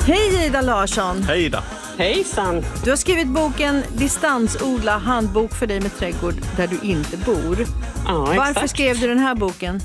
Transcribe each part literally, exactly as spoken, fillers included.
Hej Ida Larsson. Hej Ida. Hejsan. Du har skrivit boken Distansodla, handbok för dig med trädgård där du inte bor. Ja, exakt. Varför skrev du den här boken?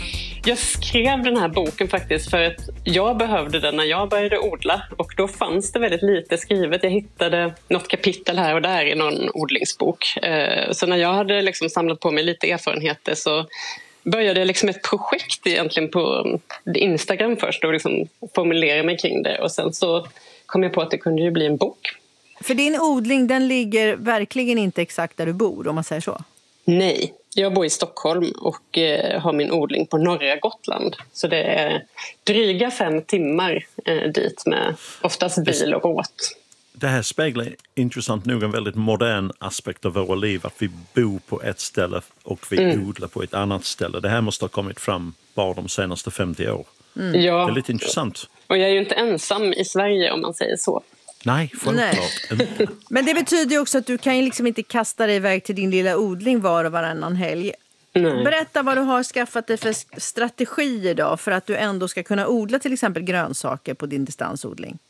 Jag skrev den här boken faktiskt för att jag behövde den när jag började odla. Och då fanns det väldigt lite skrivet. Jag hittade något kapitel här och där i någon odlingsbok. Så när jag hade liksom samlat på mig lite erfarenheter så började jag liksom ett projekt egentligen på Instagram först och liksom formulera mig kring det. Och sen så kom jag på att det kunde ju bli en bok. För din odling, den ligger verkligen inte exakt där du bor, om man säger så. Nej, jag bor i Stockholm och eh, har min odling på norra Gotland. Så det är dryga fem timmar eh, dit med oftast bil och båt. Det här speglar intressant nog en väldigt modern aspekt av våra liv. Att vi bor på ett ställe och vi mm. odlar på ett annat ställe. Det här måste ha kommit fram bara de senaste femtio år. Mm. Ja. Det är lite intressant. Och jag är ju inte ensam i Sverige om man säger så. Nej, självklart inte. Men det betyder ju också att du kan ju liksom inte kasta dig iväg till din lilla odling var och varannan helg. Nej. Berätta vad du har skaffat dig för strategier då för att du ändå ska kunna odla till exempel grönsaker på din distansodling.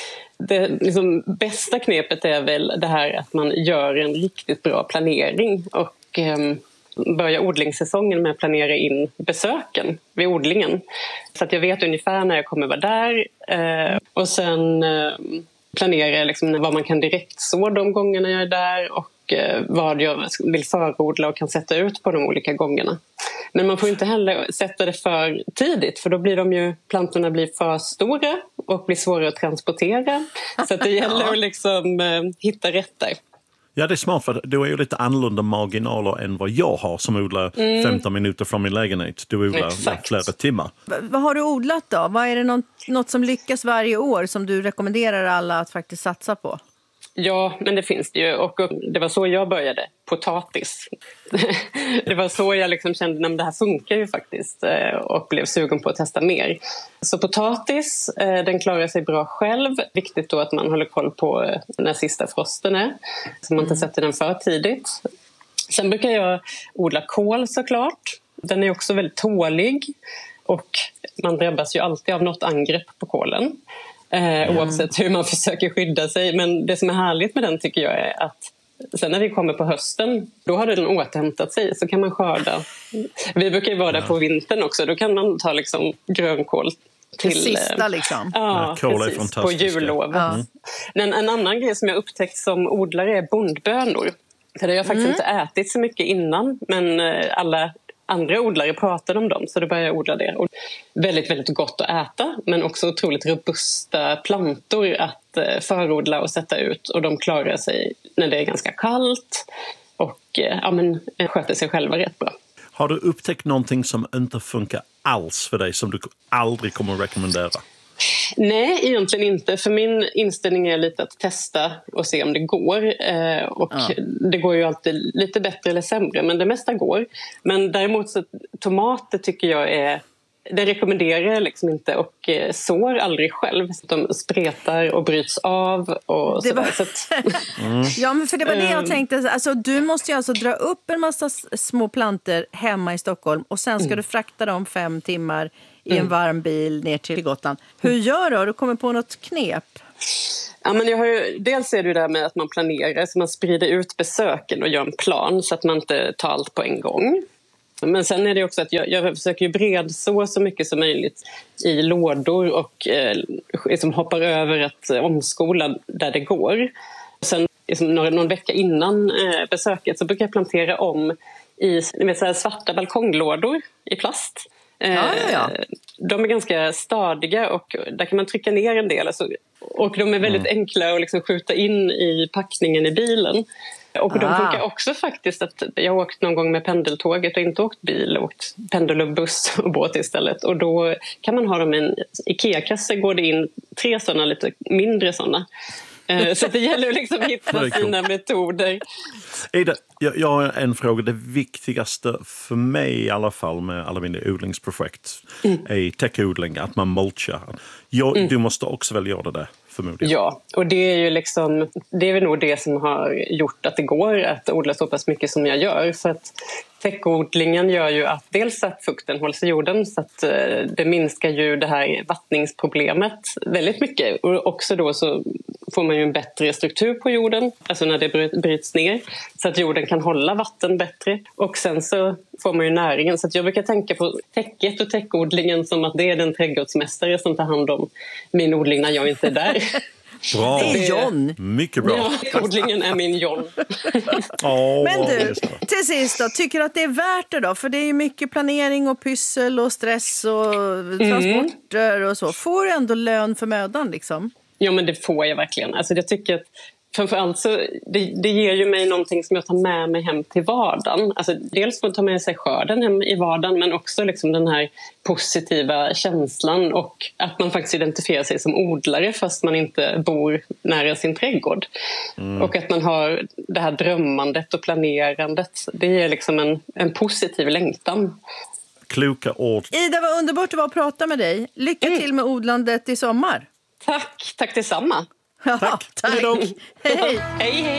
Det liksom bästa knepet är väl det här att man gör en riktigt bra planering och eh, börjar odlingssäsongen med att planera in besöken vid odlingen. Så att jag vet ungefär när jag kommer vara där eh, och sen eh, planera liksom vad man kan direkt så de gångerna jag är där och eh, vad jag vill förodla och kan sätta ut på de olika gångerna. Men man får inte heller sätta det för tidigt för då blir de ju, plantorna blir för stora och blir svåra att transportera. Så att det gäller att liksom eh, hitta rätt där. Ja, det är smart för du är ju lite annorlunda marginaler än vad jag har som odlar mm. femton minuter från min lägenhet. Du odlar Exakt. flera timmar. V- vad har du odlat då? Vad är det något, något som lyckas varje år som du rekommenderar alla att faktiskt satsa på? Ja, men det finns det ju. Och det var så jag började. Potatis. Det var så jag liksom kände att det här funkar ju faktiskt. Och blev sugen på att testa mer. Så potatis, den klarar sig bra själv. Viktigt då att man håller koll på när sista frosten är. Så man inte sätter den för tidigt. Sen brukar jag odla kål såklart. Den är också väldigt tålig. Och man drabbas ju alltid av något angrepp på kålen. Eh, oavsett hur man försöker skydda sig. Men det som är härligt med den tycker jag är att sen när vi kommer på hösten, då har den återhämtat sig, så kan man skörda. Vi brukar ju vara där på vintern också, då kan man ta liksom grönkål till... Det sista liksom. Ja, ja kål är precis, på jullovet. Ja. Mm. Men en annan grej som jag upptäckt som odlare är bondbönor. För det har jag faktiskt mm. inte ätit så mycket innan, men alla... andra odlare pratade om dem, så då började jag odla det. Och väldigt, väldigt gott att äta, men också otroligt robusta plantor att eh, förodla och sätta ut. Och de klarar sig när det är ganska kallt och eh, ja, men, sköter sig själva rätt bra. Har du upptäckt någonting som inte funkar alls för dig, som du aldrig kommer att rekommendera? Nej, egentligen inte. För min inställning är lite att testa och se om det går. Eh, och ja. Det går ju alltid lite bättre eller sämre, men det mesta går. Men däremot så tomater tycker jag är... Det rekommenderar jag liksom inte och eh, sår aldrig själv. De spretar och bryts av och det sådär. var... Så att... mm. Ja, men för det var det jag tänkte. Alltså, du måste ju alltså dra upp en massa små planter hemma i Stockholm och sen ska mm. du frakta dem fem timmar i en mm. varm bil ner till Gotland. Hur gör du? Har du kommit på något knep? Ja, men jag har ju, dels är det ju det här med att man planerar, så man sprider ut besöken och gör en plan så att man inte tar allt på en gång. Men sen är det också att jag, jag försöker ju bredså så mycket som möjligt i lådor och eh, liksom hoppar över att eh, omskola där det går. Sen liksom, någon, någon vecka innan eh, besöket så brukar jag plantera om i ni vet, så här svarta balkonglådor i plast. Ja, ja, ja. De är ganska stadiga och där kan man trycka ner en del. Alltså, och de är väldigt mm. enkla att liksom skjuta in i packningen i bilen. Och ah. de funkar också faktiskt att jag har åkt någon gång med pendeltåget och inte åkt bil, åkt pendel och buss och båt istället. Och då kan man ha dem i en Ikea-kasse, går det in tre sådana lite mindre sådana. Så det gäller att liksom hitta sina metoder. Ida, jag, jag har en fråga. Det viktigaste för mig i alla fall med alla mina odlingsprojekt mm. är täckodling, att man mulchar. Jag, mm. Du måste också väl göra det förmodligen. Ja, och det är ju liksom, det är väl nog det som har gjort att det går att odla så pass mycket som jag gör. För att Täckodlingen gör ju att dels att fukten hålls i jorden så att det minskar ju det här vattningsproblemet väldigt mycket. Och också då så får man ju en bättre struktur på jorden, alltså när det bryts ner, så att jorden kan hålla vatten bättre. Och sen så får man ju näringen. Så att jag brukar tänka på täcket och täckodlingen som att det är den trädgårdsmästare som tar hand om min odling när jag inte är där. Bra. Det är John. Mycket bra. Ja, odlingen är min John. Oh, Men du, till sist då, tycker du att det är värt det då? För det är ju mycket planering och pyssel och stress och transporter mm. och så. Får du ändå lön för mödan liksom? Ja, men det får jag verkligen. Alltså jag tycker att framförallt så det, det ger ju mig någonting som jag tar med mig hem till vardagen. Alltså dels får jag ta med sig skörden hem i vardagen, men också liksom den här positiva känslan och att man faktiskt identifierar sig som odlare fast man inte bor nära sin trädgård. Mm. Och att man har det här drömmandet och planerandet. Det är liksom en, en positiv längtan. Kloka ord. Ida, vad underbart det var att prata med dig. Lycka mm. till med odlandet i sommar. Tack, tack detsamma. Ja, tack. Hej då. Hej. Hej, hej.